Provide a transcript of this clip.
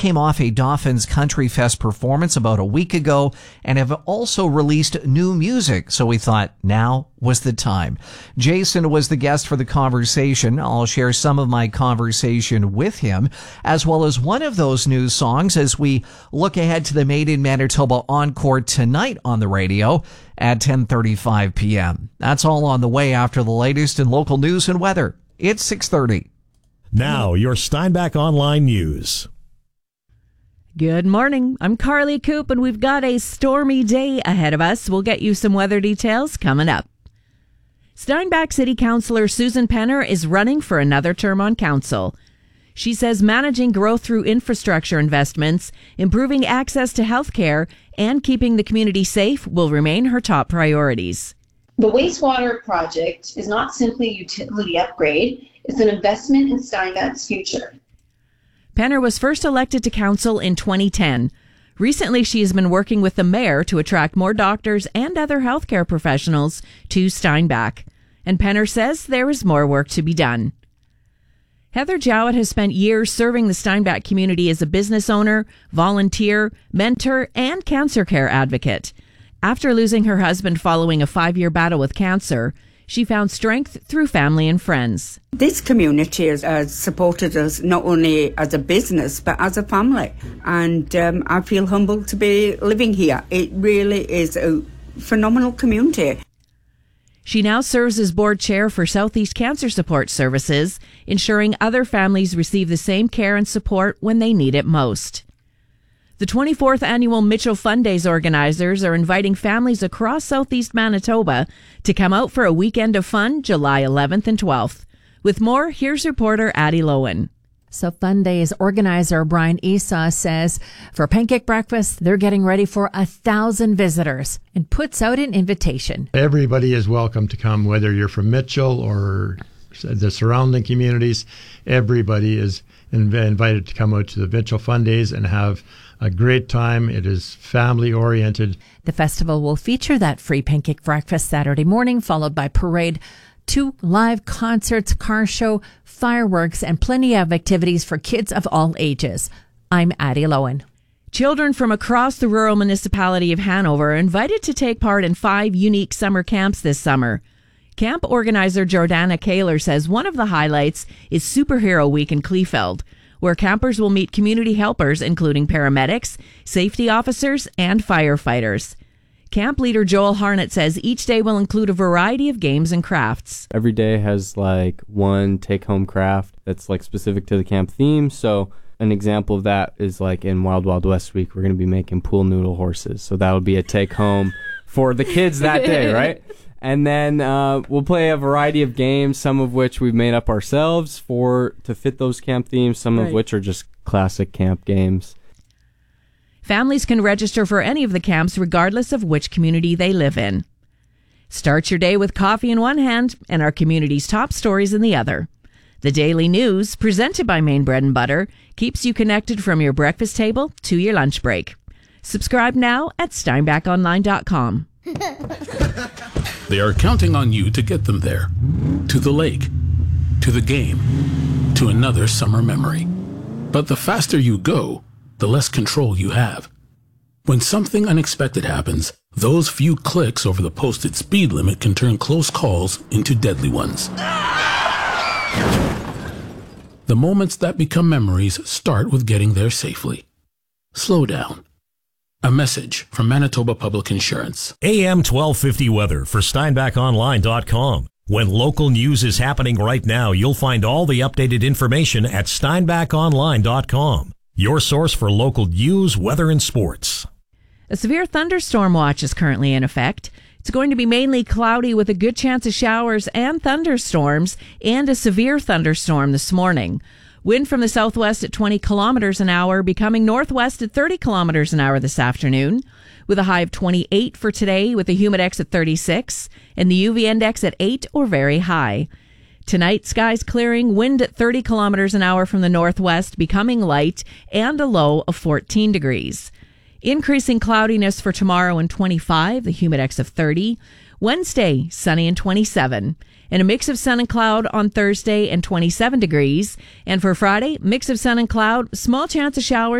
came off a Dolphins Country Fest performance about a week ago and have also released new music, so we thought now was the time. Jason was the guest for the conversation. I'll share some of my conversation with him, as well as one of those new songs as we look ahead to the Made in Manitoba Encore tonight on the radio at 10:35 p.m. That's all on the way after the latest in local news and weather. It's 6:30. Now, your Steinbach Online News. Good morning. I'm Carly Coop, and we've got a stormy day ahead of us. We'll get you some weather details coming up. Steinbach City Councillor Susan Penner is running for another term on council. She says managing growth through infrastructure investments, improving access to health care, and keeping the community safe will remain her top priorities. The wastewater project is not simply a utility upgrade, it's an investment in Steinbach's future. Penner was first elected to council in 2010. Recently, she has been working with the mayor to attract more doctors and other healthcare professionals to Steinbach. And Penner says there is more work to be done. Heather Jowett has spent years serving the Steinbach community as a business owner, volunteer, mentor, and cancer care advocate. After losing her husband following a 5-year battle with cancer, she found strength through family and friends. This community has supported us not only as a business but as a family, and I feel humbled to be living here. It really is a phenomenal community. She now serves as board chair for Southeast Cancer Support Services, ensuring other families receive the same care and support when they need it most. The 24th annual Mitchell Fun Days organizers are inviting families across Southeast Manitoba to come out for a weekend of fun July 11th and 12th. With more, here's reporter Addie Lowen. So Fun Days organizer Brian Esau says for pancake breakfast, they're getting ready for 1,000 visitors and puts out an invitation. Everybody is welcome to come, whether you're from Mitchell or the surrounding communities. Everybody is invited to come out to the Mitchell Fun Days and have a great time. It is family oriented. The festival will feature that free pancake breakfast Saturday morning, followed by parade, 2 live concerts, car show, fireworks, and plenty of activities for kids of all ages. I'm Addie Lowen. Children from across the rural municipality of Hanover are invited to take part in 5 unique summer camps this summer. Camp organizer Jordana Kaler says one of the highlights is Superhero Week in Kleefeld, where campers will meet community helpers, including paramedics, safety officers, and firefighters. Camp leader Joel Harnett says each day will include a variety of games and crafts. Every day has one take-home craft that's specific to the camp theme. So an example of that is in Wild Wild West Week, we're going to be making pool noodle horses. So that would be a take-home for the kids that day, right? And then we'll play a variety of games, some of which we've made up ourselves to fit those camp themes, some of which are just classic camp games. Families can register for any of the camps regardless of which community they live in. Start your day with coffee in one hand and our community's top stories in the other. The Daily News, presented by Maine Bread and Butter, keeps you connected from your breakfast table to your lunch break. Subscribe now at steinbachonline.com. They are counting on you to get them there. To the lake, to the game, to another summer memory. But the faster you go, the less control you have. When something unexpected happens, those few clicks over the posted speed limit can turn close calls into deadly ones. The moments that become memories start with getting there safely. Slow down. A message from Manitoba Public Insurance. AM 1250 weather for SteinbachOnline.com. When local news is happening right now, you'll find all the updated information at SteinbachOnline.com. Your source for local news, weather, and sports. A severe thunderstorm watch is currently in effect. It's going to be mainly cloudy with a good chance of showers and thunderstorms and a severe thunderstorm this morning. Wind from the southwest at 20 kilometers an hour, becoming northwest at 30 kilometers an hour this afternoon, with a high of 28 for today, with a humidex at 36 and the UV index at 8 or very high. Tonight, skies clearing, wind at 30 kilometers an hour from the northwest, becoming light, and a low of 14 degrees. Increasing cloudiness for tomorrow and 25, the humidex of 30. Wednesday, sunny and 27. And a mix of sun and cloud on Thursday and 27 degrees. And for Friday, mix of sun and cloud, small chance of showers.